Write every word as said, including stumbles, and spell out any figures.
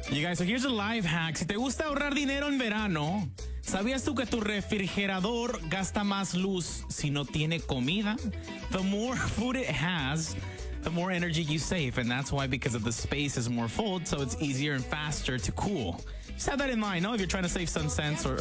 You guys, so here's a life hack. Si te gusta ahorrar dinero en verano, ¿sabías tú que tu refrigerador gasta más luz si no tiene comida? The more food it has, the more energy you save. And that's why, because of the space is more full, so it's easier and faster to cool. Just have that in mind, no? If you're trying to save some cents or